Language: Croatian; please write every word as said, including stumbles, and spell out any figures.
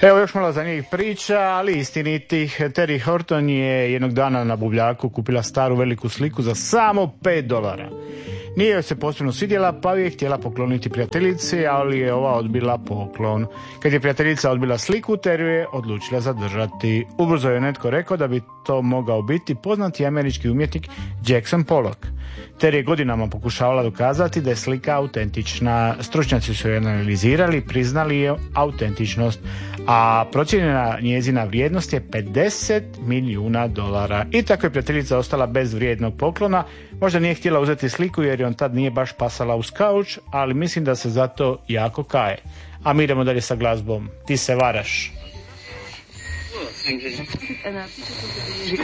Evo još malo za njih priča, ali istinitih. Terry Horton je jednog dana na buvljaku kupila staru veliku sliku za samo pet dolara. Nije joj se posebno svidjela, pa je htjela pokloniti prijateljici, ali je ova odbila poklon. Kad je prijateljica odbila sliku, Terry je odlučila zadržati. Ubrzo je netko rekao da bi to mogao biti poznati američki umjetnik Jackson Pollock. Terry je godinama pokušavala dokazati da je slika autentična. Stručnjaci su je analizirali, priznali je autentičnost, a procijenjena njezina vrijednost je pedeset milijuna dolara. I tako je prijateljica ostala bez vrijednog poklona. Možda nije htjela uzeti sliku jer je on tad nije baš pasala uz kauč, ali mislim da se zato jako kaje. A mi idemo dalje sa glazbom. Ti se varaš.